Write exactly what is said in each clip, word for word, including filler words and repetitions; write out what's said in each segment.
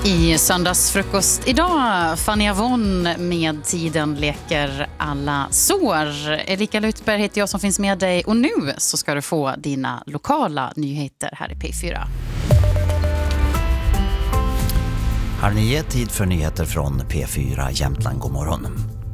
I söndagsfrukost idag, Fanny Avon med Tiden leker alla sår. Erika Lutberg heter jag som finns med dig och nu så ska du få dina lokala nyheter här i P fyra. Har ni gett tid för nyheter från P fyra Jämtland? God morgon.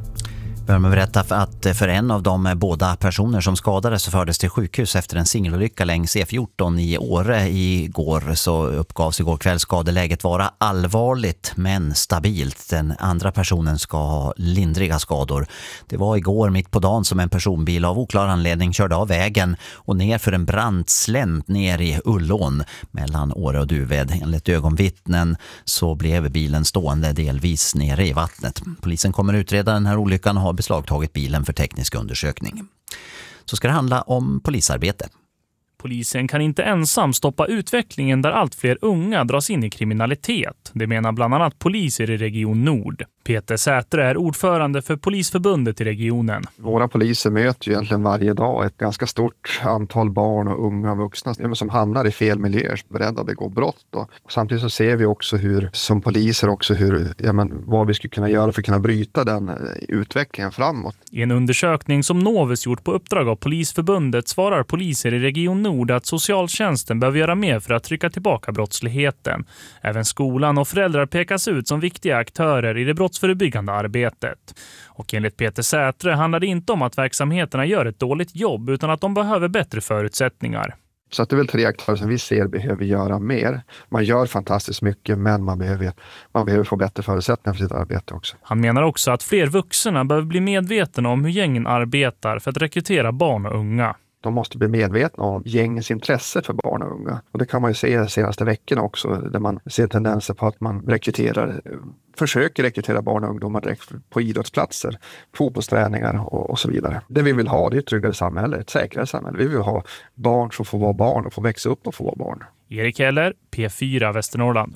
Jag vill berätta för att för en av de båda personer som skadades så fördes till sjukhus efter en singelolycka längs E fjorton i Åre igår, så uppgavs igår kväll skadeläget vara allvarligt men stabilt. Den andra personen ska ha lindriga skador. Det var igår mitt på dagen som en personbil av oklar anledning körde av vägen och ner för en brant slänt ner i Ullån mellan Åre och Duved. Enligt ögonvittnen så blev bilen stående delvis nere i vattnet. Polisen kommer utreda den här olyckan och har beslagtagit bilen för teknisk undersökning. Så ska det handla om polisarbete. Polisen kan inte ensam stoppa utvecklingen där allt fler unga dras in i kriminalitet. Det menar bland annat poliser i Region Nord. Peter Sätre är ordförande för Polisförbundet i regionen. Våra poliser möter ju egentligen varje dag ett ganska stort antal barn och unga vuxna som hamnar i fel miljöer, beredda att begå brott. Och samtidigt så ser vi också hur, som poliser också, hur, ja men, vad vi skulle kunna göra för att kunna bryta den utvecklingen framåt. I en undersökning som Novus gjort på uppdrag av Polisförbundet svarar poliser i Region Nord att socialtjänsten behöver göra mer för att trycka tillbaka brottsligheten. Även skolan och föräldrar pekas ut som viktiga aktörer i det brottsförebyggande arbetet. Och enligt Peter Sätre handlar det inte om att verksamheterna gör ett dåligt jobb utan att de behöver bättre förutsättningar. Så att det är väl tre aktörer som vi ser behöver göra mer. Man gör fantastiskt mycket men man behöver, man behöver få bättre förutsättningar för sitt arbete också. Han menar också att fler vuxna behöver bli medvetna om hur gängen arbetar för att rekrytera barn och unga. De måste bli medvetna om gängens intresse för barn och unga. Och det kan man ju se de senaste veckorna också, där man ser tendenser på att man rekryterar, försöker rekrytera barn och ungdomar direkt på idrottsplatser, fotbollsträningar och, och så vidare. Det vi vill ha, det är ett tryggare samhälle, ett säkrare samhälle. Vi vill ha barn som får vara barn och får växa upp och få vara barn. Erik Heller, P fyra Västernorrland.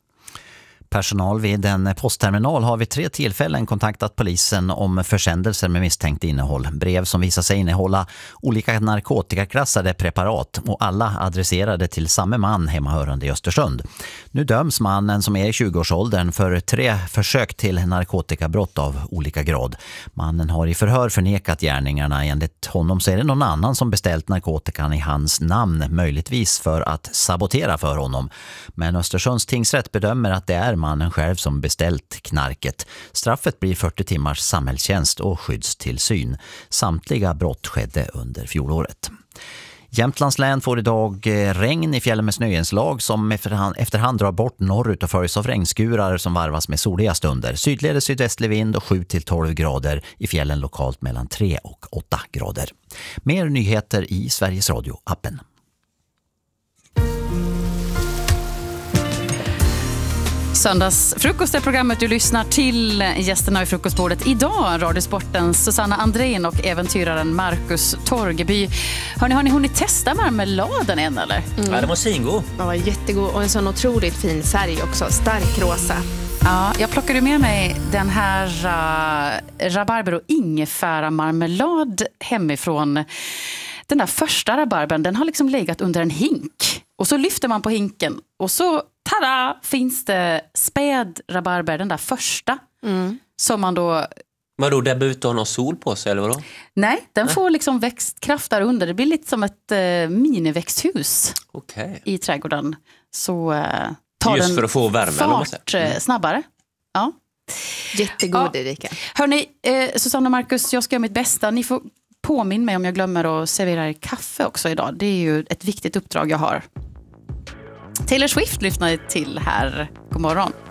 Personal vid en postterminal har vid tre tillfällen kontaktat polisen om försändelser med misstänkt innehåll. Brev som visar sig innehålla olika narkotikaklassade preparat och alla adresserade till samma man hemmahörande i Östersund. Nu döms mannen som är i tjugoårsåldern för tre försök till narkotikabrott av olika grad. Mannen har i förhör förnekat gärningarna. Enligt honom så är det någon annan som beställt narkotikan i hans namn, möjligtvis för att sabotera för honom. Men Östersunds tingsrätt bedömer att det är mannen själv som beställt knarket. Straffet blir fyrtio timmars samhällstjänst och skyddstillsyn. Samtliga brott skedde under fjolåret. Jämtlands län får idag regn i fjällen med snöinslag som efterhand, efterhand drar bort norrut och följs av regnskurar som varvas med soliga stunder. Sydledes sydvästlig vind och sju till tolv grader, i fjällen lokalt mellan tre och åtta grader. Mer nyheter i Sveriges Radio-appen. Söndagsfrukost är programmet du lyssnar till. Gästerna i frukostbordet idag, Radiosportens Susanna Andrén och äventyraren Marcus Torgeby. Har ni, har ni hunnit testa marmeladen än eller? Mm. Ja, den var singod. Ja, jättegod och en sån otroligt fin färg också, stark rosa. Ja, jag plockade med mig den här uh, rabarber- och ingefära marmelad hemifrån. Den där första rabarbern, den har liksom legat under en hink. Och så lyfter man på hinken och så, tada, finns det späd rabarber, den där första. Mm. Som man då... Vadå, där behöver inte ha någon sol på sig eller vadå? Nej, den Nej. får liksom växtkraft där under. Det blir lite som ett eh, miniväxthus okay. i trädgården. Så eh, tar Just den för att få värme, fart mm. snabbare. Ja. Jättegod, ja. Erika. Hörrni, eh, Susanna och Marcus, jag ska göra mitt bästa. Ni får påminna mig om jag glömmer att servera er kaffe också idag. Det är ju ett viktigt uppdrag jag har. Taylor Swift lyssnar till här. God morgon.